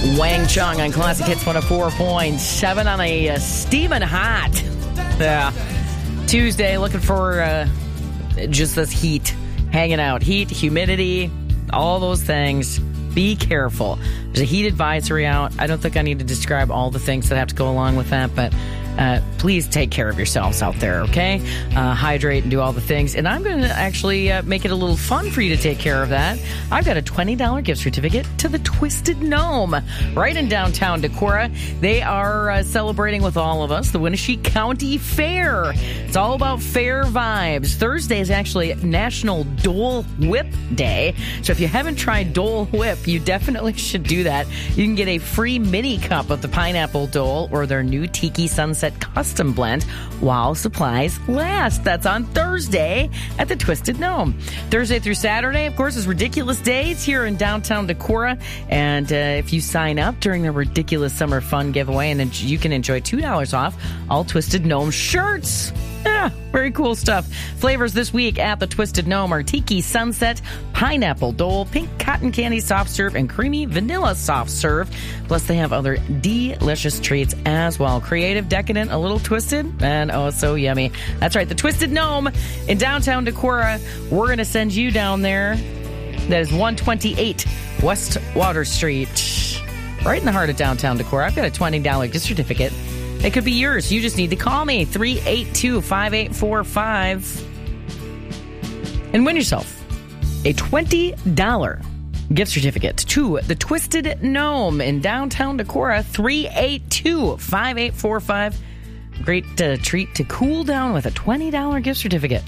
Wang Chung on Classic Hits 104.7 on a steaming hot Tuesday. Looking for just this heat hanging out. Heat, humidity, all those things. Be careful. There's a heat advisory out. I don't think I need to describe all the things that have to go along with that, but please take care of yourselves out there, okay? Hydrate and do all the things. And I'm going to actually make it a little fun for you to take care of that. I've got a $20 gift certificate to the Twisted Gnome right in downtown Decorah. They are celebrating with all of us the Winneshiek County Fair. It's all about fair vibes. Thursday is actually National Dole Whip Day. So if you haven't tried Dole Whip, you definitely should do that. You can get a free mini cup of the Pineapple Dole or their new Tiki Sunset Custom Blend while supplies last. That's on Thursday at the Twisted Gnome. Thursday through Saturday, of course, is Ridiculous Days here in downtown Decorah. And if you sign up during the Ridiculous Summer Fun giveaway, and you can enjoy $2 off all Twisted Gnome shirts. Yeah, very cool stuff. Flavors this week at the Twisted Gnome are Tiki Sunset, Pineapple Dole, Pink Cotton Candy Soft Serve, and Creamy Vanilla Soft Serve. Plus, they have other delicious treats as well. Creative, decadent, a little twisted, and oh, so yummy. That's right, the Twisted Gnome in downtown Decorah. We're going to send you down there. That is 128 West Water Street, right in the heart of downtown Decorah. I've got a $20 gift certificate. It could be yours. You just need to call me, 382-5845, and win yourself a $20 gift certificate to the Twisted Gnome in downtown Decorah, 382-5845. Great treat to cool down with a $20 gift certificate.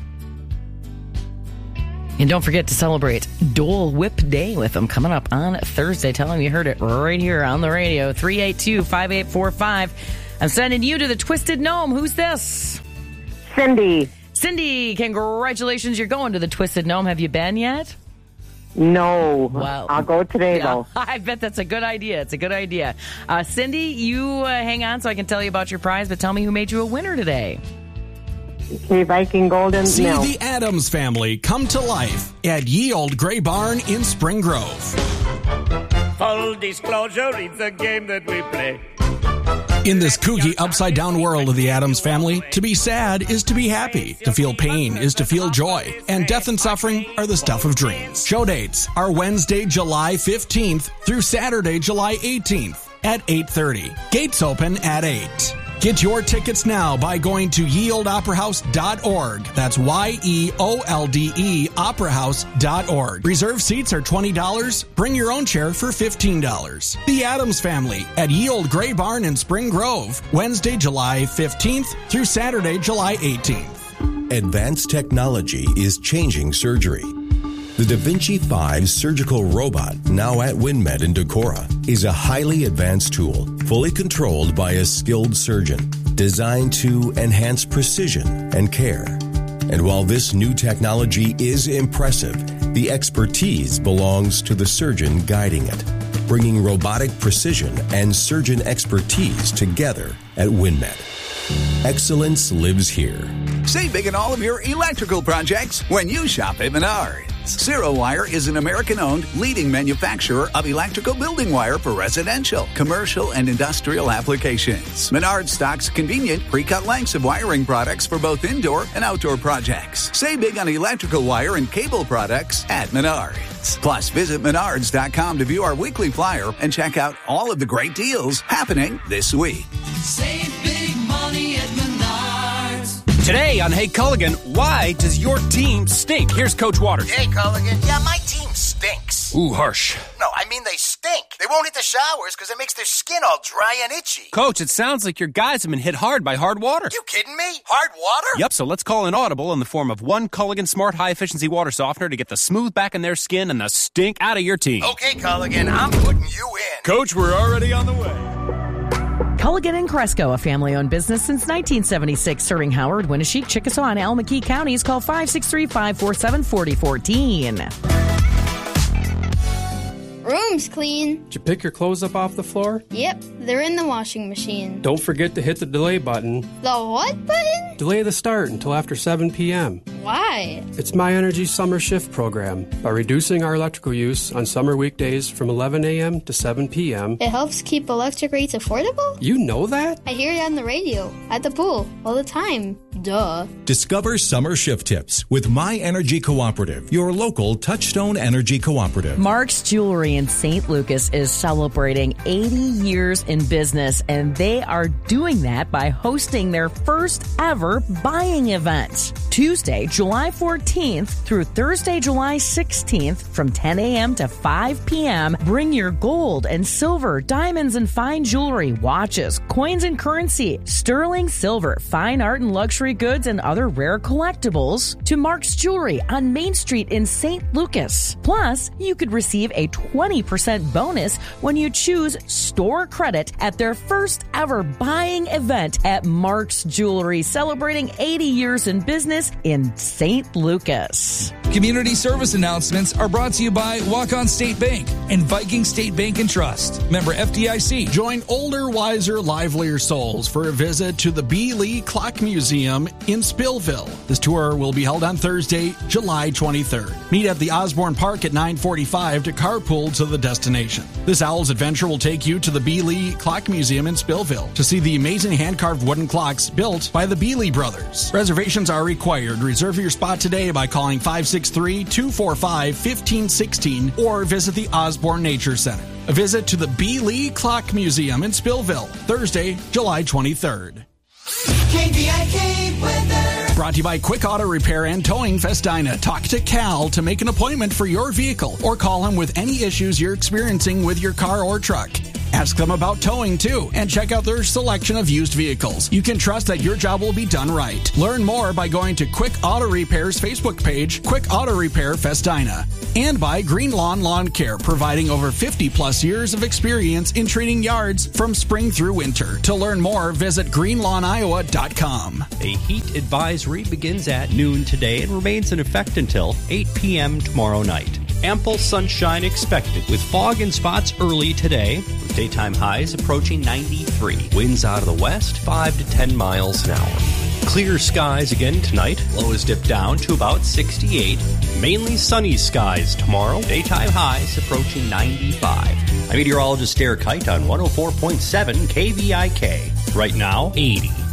And don't forget to celebrate Dole Whip Day with them coming up on Thursday. Tell them you heard it right here on the radio, 382-5845. I'm sending you to the Twisted Gnome. Who's this? Cindy. Cindy, congratulations. You're going to the Twisted Gnome. Have you been yet? No. Well, I'll go today, though. I bet that's a good idea. It's a good idea. Cindy, you hang on so I can tell you about your prize, but tell me who made you a winner today. Okay, Viking Golden See Milk. the Adams family come to life at Ye Old Gray Barn in Spring Grove. Full disclosure, it's a game that we play. In this kooky, upside-down world of the Adams family, to be sad is to be happy. To feel pain is to feel joy. And death and suffering are the stuff of dreams. Show dates are Wednesday, July 15th through Saturday, July 18th at 8:30. Gates open at 8. Get your tickets now by going to yeoldoperahouse.org. That's YEOLDE operahouse.org. Reserve seats are $20. Bring your own chair for $15. The Adams Family at Ye Old Gray Barn in Spring Grove, Wednesday, July 15th through Saturday, July 18th. Advanced technology is changing surgery. The Da Vinci 5 surgical robot, now at WinMed in Decorah, is a highly advanced tool, fully controlled by a skilled surgeon, designed to enhance precision and care. And while this new technology is impressive, the expertise belongs to the surgeon guiding it, bringing robotic precision and surgeon expertise together at WinMed. Excellence lives here. Save big in all of your electrical projects when you shop at Menards. Zero Wire is an American-owned leading manufacturer of electrical building wire for residential, commercial, and industrial applications. Menards stocks convenient pre-cut lengths of wiring products for both indoor and outdoor projects. Save big on electrical wire and cable products at Menards. Plus, visit Menards.com to view our weekly flyer and check out all of the great deals happening this week. Save big money at Menards. Today on Hey Culligan, why does your team stink? Here's Coach Waters. Hey Culligan, yeah, my team stinks. Ooh, harsh. No, I mean they stink. They won't hit the showers because it makes their skin all dry and itchy. Coach, it sounds like your guys have been hit hard by hard water. You kidding me? Hard water? Yep, so let's call an audible in the form of one Culligan Smart High-Efficiency Water Softener to get the smooth back in their skin and the stink out of your team. Okay, Culligan, I'm putting you in. Coach, we're already on the way. Culligan & Cresco, a family-owned business since 1976, serving Howard, Winneshiek, Chickasaw, and Almaquee counties. Call 563-547-4014. Room's clean. Did you pick your clothes up off the floor? Yep, they're in the washing machine. Don't forget to hit the delay button. The what button? Delay the start until after 7 p.m. Why? It's My Energy Summer Shift program. By reducing our electrical use on summer weekdays from 11 a.m. to 7 p.m. It helps keep electric rates affordable? You know that? I hear it on the radio, at the pool, all the time. Duh. Discover summer shift tips with My Energy Cooperative, your local Touchstone Energy Cooperative. Mark's Jewelry in St. Lucas is celebrating 80 years in business, and they are doing that by hosting their first ever buying event. Tuesday, July 14th through Thursday, July 16th from 10 a.m. to 5 p.m. Bring your gold and silver, diamonds and fine jewelry, watches, coins and currency, sterling silver, fine art and luxury goods, and other rare collectibles to Mark's Jewelry on Main Street in St. Lucas. Plus, you could receive a 20% bonus when you choose store credit at their first ever buying event at Mark's Jewelry, celebrating 80 years in business in St. Lucas. Community service announcements are brought to you by Walk-On State Bank and Viking State Bank and Trust. Member FDIC. Join older, wiser, livelier souls for a visit to the B. Lee Clock Museum in Spillville. This tour will be held on Thursday, July 23rd. Meet at the Osborne Park at 9:45 to carpool to the destination. This Owl's Adventure will take you to the B. Lee Clock Museum in Spillville to see the amazing hand-carved wooden clocks built by the B. Lee brothers. Reservations are required. Reserve your spot today by calling 563-245-1516 or visit the Osborne Nature Center. A visit to the B. Lee Clock Museum in Spillville, Thursday, July 23rd. KVIK weather. Brought to you by Quick Auto Repair and Towing Festina. Talk to Cal to make an appointment for your vehicle or call him with any issues you're experiencing with your car or truck. Ask them about towing, too, and check out their selection of used vehicles. You can trust that your job will be done right. Learn more by going to Quick Auto Repair's Facebook page, Quick Auto Repair Festina. And by Green Lawn Lawn Care, providing over 50-plus years of experience in treating yards from spring through winter. To learn more, visit greenlawniowa.com. A heat advisory begins at noon today and remains in effect until 8 p.m. tomorrow night. Ample sunshine expected with fog and spots early today, with daytime highs approaching 93. Winds out of the west, 5 to 10 miles an hour. Clear skies again tonight. Lows dip down to about 68. Mainly sunny skies tomorrow. Daytime highs approaching 95. I'm meteorologist Derek Kite on 104.7 KVIK. Right now, 80.